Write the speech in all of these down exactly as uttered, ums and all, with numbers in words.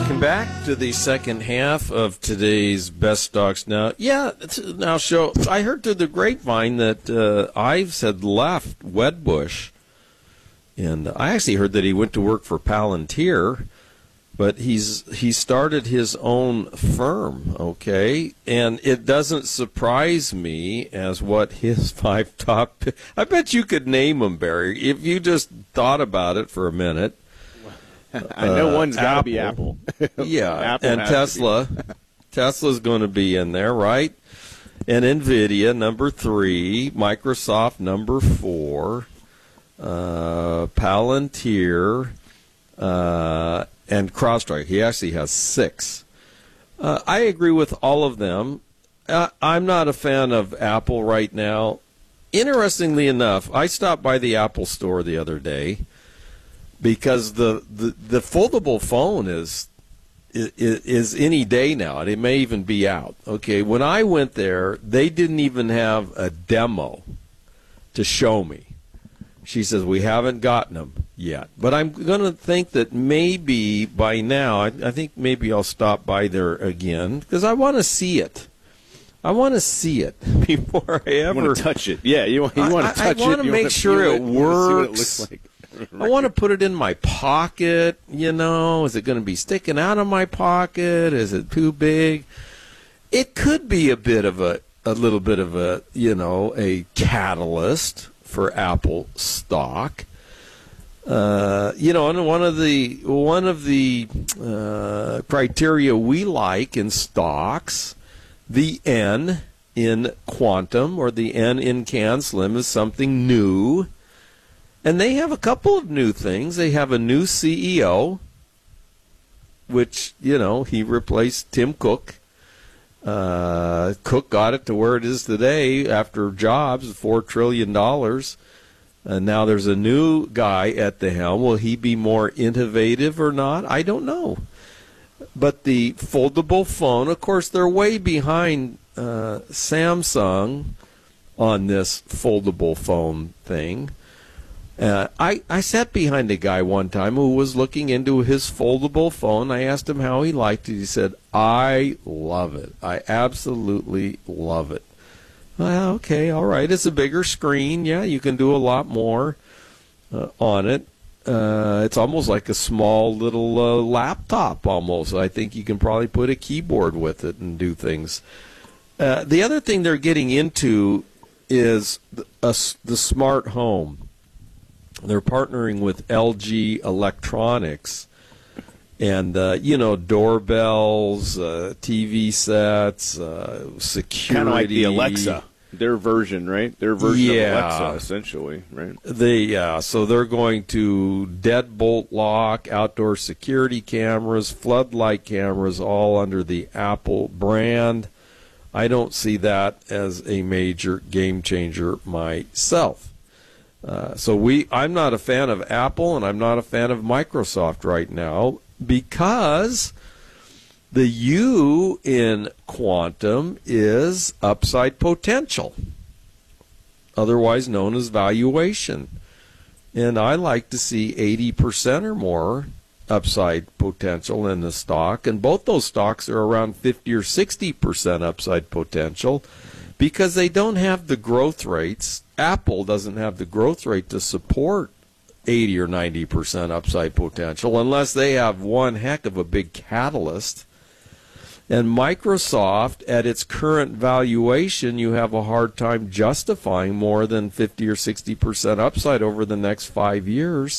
Welcome back to the second half of today's Best Stocks Now. Yeah, it's now show. I heard through the grapevine that uh, Ives had left Wedbush, and I actually heard that he went to work for Palantir, but he's he started his own firm. Okay, and it doesn't surprise me as what his five top. I bet you could name them, Barry, if you just thought about it for a minute. I know uh, one's got to be Apple. Yeah, Apple and Tesla. Tesla's going to be in there, right? And NVIDIA, number three. Microsoft, number four. Uh, Palantir, uh, and CrowdStrike. He actually has six. Uh, I agree with all of them. Uh, I'm not a fan of Apple right now. Interestingly enough, I stopped by the Apple store the other day, because the, the, the foldable phone is, is is any day now. It may even be out. Okay, when I went there, they didn't even have a demo to show me. She says, we haven't gotten them yet. But I'm going to think that maybe by now, I, I think maybe I'll stop by there again, because I want to see it. I want to see it before I ever... You want to touch it. Yeah, you, you want to touch I, I want it. to make sure it, it works. See what it looks like. I want to put it in my pocket, you know. Is it going to be sticking out of my pocket? Is it too big? It could be a bit of a, a little bit of a, you know, a catalyst for Apple stock. Uh, you know, and one of the one of the uh, criteria we like in stocks, the N in quantum or the N in CanSlim is something new. And they have a couple of new things. They have a new C E O, which, you know, he replaced Tim Cook. Uh, Cook got it to where it is today after Jobs, four trillion dollars. And now there's a new guy at the helm. Will he be more innovative or not? I don't know. But the foldable phone, of course, they're way behind uh, Samsung on this foldable phone thing. Uh, I, I sat behind a guy one time who was looking into his foldable phone. I asked him how he liked it. He said, I love it. I absolutely love it. Well, okay, all right. It's a bigger screen. Yeah, you can do a lot more uh, on it. Uh, it's almost like a small little uh, laptop almost. I think you can probably put a keyboard with it and do things. Uh, the other thing they're getting into is the, a, the smart home. They're partnering with L G Electronics, and uh, you know, doorbells, uh, T V sets, uh, security. Kind of like the Alexa, their version, right? Their version yeah. of Alexa, essentially, right? They yeah. So they're going to deadbolt lock, outdoor security cameras, floodlight cameras, all under the Apple brand. I don't see that as a major game changer myself. Uh, so we, I'm not a fan of Apple, and I'm not a fan of Microsoft right now, because the U in quantum is upside potential, otherwise known as valuation. And I like to see eighty percent or more upside potential in the stock, and both those stocks are around fifty or sixty percent upside potential, because they don't have the growth rates. Apple doesn't have the growth rate to support eighty or ninety percent upside potential unless they have one heck of a big catalyst. And Microsoft, at its current valuation, you have a hard time justifying more than fifty or sixty percent upside over the next five years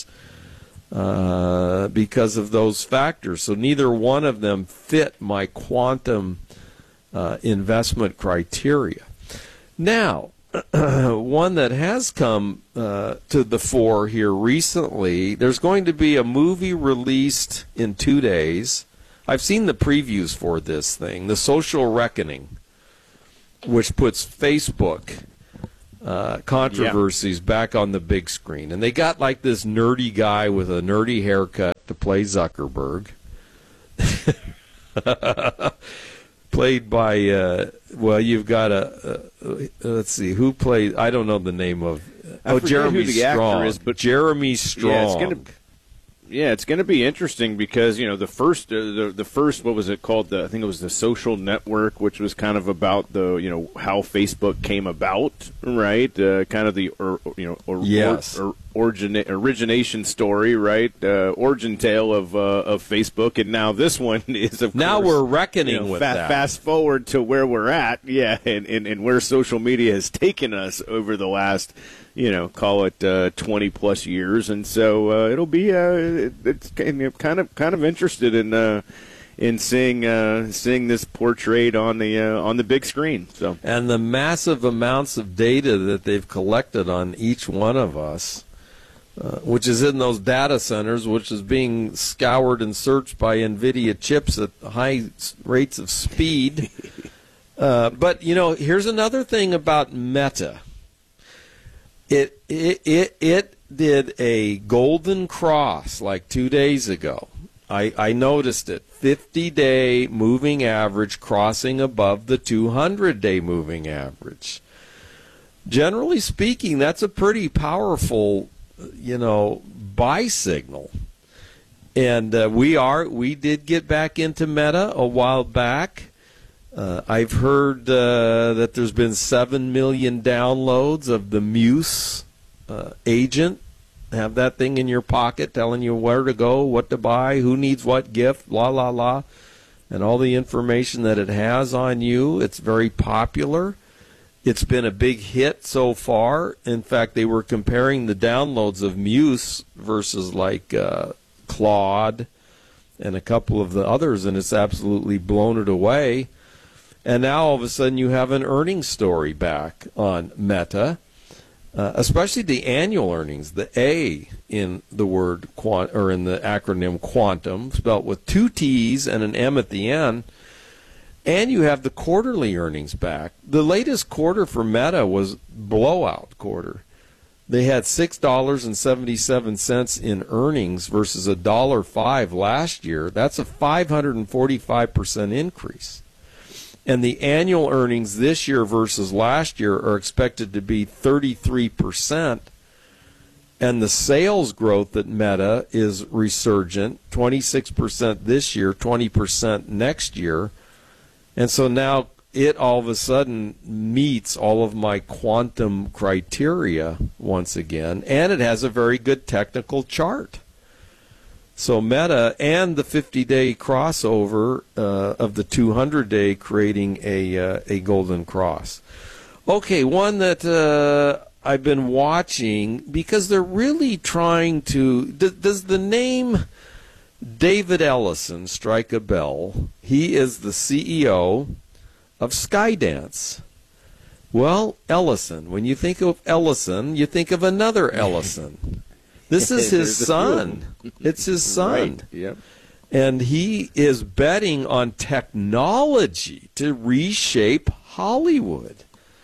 uh, because of those factors. So neither one of them fit my quantum uh, investment criteria. Now, one that has come uh, to the fore here recently, there's going to be a movie released in two days. I've seen the previews for this thing, The Social Reckoning, which puts Facebook uh, controversies yeah. back on the big screen. And they got like this nerdy guy with a nerdy haircut to play Zuckerberg. Played by, uh, well, you've got a, uh, let's see, who played, I don't know the name of, I oh, forget Jeremy who the Strong. actor is, but Jeremy Strong. Yeah, it's gonna, Yeah, it's going to be interesting because, you know, the first, uh, the the first, what was it called? The, I think it was the Social Network, which was kind of about the, you know, how Facebook came about, right? Uh, kind of the, or, you know, or, yes. or, or origina- origination story, right? Uh, origin tale of uh, of Facebook, and now this one is of now course, we're reckoning you know, with fa- that. Fast forward to where we're at, yeah, and, and and where social media has taken us over the last, you know, call it uh, twenty plus years, and so uh, it'll be uh, it, it's kind of kind of interested in uh, in seeing uh, seeing this portrayed on the uh, on the big screen. So and the massive amounts of data that they've collected on each one of us. Uh, which is in those data centers, which is being scoured and searched by NVIDIA chips at high rates of speed. Uh, but, you know, here's another thing about Meta. It, it, it, it did a golden cross like two days ago. I, I noticed it. fifty-day moving average crossing above the two hundred day moving average. Generally speaking, that's a pretty powerful, you know, buy signal. And uh, we are, we did get back into Meta a while back. Uh, I've heard uh, that there's been seven million downloads of the Muse uh, agent. Have that thing in your pocket telling you where to go, what to buy, who needs what gift, la, la, la, and all the information that it has on you. It's very popular. It's been a big hit so far. In fact, they were comparing the downloads of Muse versus like uh, Claude and a couple of the others, and it's absolutely blown it away. And now all of a sudden you have an earnings story back on Meta, uh, especially the annual earnings, the A in the word quant or in the acronym quantum, spelt with two T's and an M at the end. And you have the quarterly earnings back. The latest quarter for Meta was blowout quarter. They had six dollars and seventy-seven cents in earnings versus one dollar and five cents last year. That's a five hundred forty-five percent increase. And the annual earnings this year versus last year are expected to be thirty-three percent. And the sales growth at Meta is resurgent, twenty-six percent this year, twenty percent next year. And so now it all of a sudden meets all of my quantum criteria once again, and it has a very good technical chart. So Meta and the fifty-day crossover uh, of the two hundred day creating a uh, a golden cross. Okay, one that uh, I've been watching because they're really trying to. Does, does the name David Ellison strike a bell? He is the C E O of Skydance. Well, Ellison, when you think of Ellison, you think of another Ellison. This is his son. It's his son. Right. Yep. And he is betting on technology to reshape Hollywood.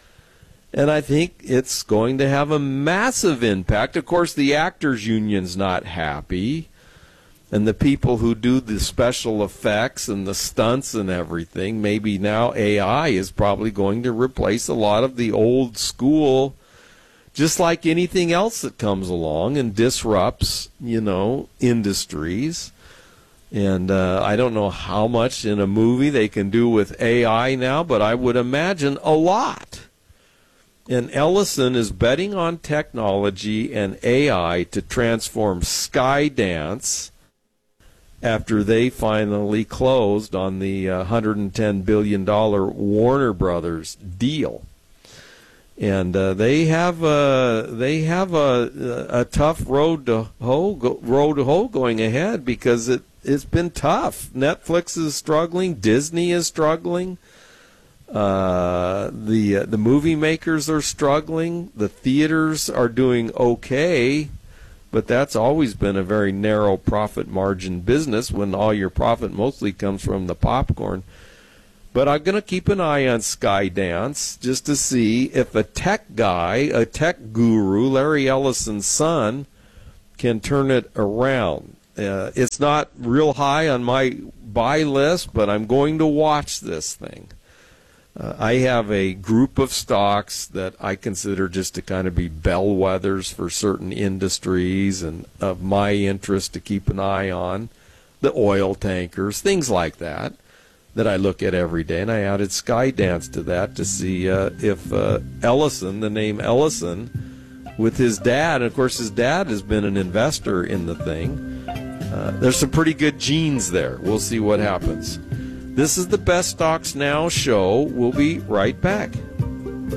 And I think it's going to have a massive impact. Of course, the actors union's not happy. And the people who do the special effects and the stunts and everything, maybe now A I is probably going to replace a lot of the old school, just like anything else that comes along and disrupts, you know, industries. And uh, I don't know how much in a movie they can do with A I now, but I would imagine a lot. And Ellison is betting on technology and A I to transform Skydance after they finally closed on the uh, one hundred ten billion dollars Warner Brothers deal. And uh, they have a they have a, a tough road to hoe go, road to hoe going ahead because it it's been tough. Netflix is struggling, Disney is struggling, uh, the uh, the movie makers are struggling, the theaters are doing okay, but that's always been a very narrow profit margin business when all your profit mostly comes from the popcorn. But I'm going to keep an eye on Skydance just to see if a tech guy, a tech guru, Larry Ellison's son, can turn it around. Uh, it's not real high on my buy list, but I'm going to watch this thing. Uh, I have a group of stocks that I consider just to kind of be bellwethers for certain industries and of my interest to keep an eye on, the oil tankers, things like that, that I look at every day. And I added Skydance to that to see uh, if uh, Ellison, the name Ellison, with his dad, and of course his dad has been an investor in the thing, uh, there's some pretty good genes there. We'll see what happens. This is the Best Stocks Now show. We'll be right back.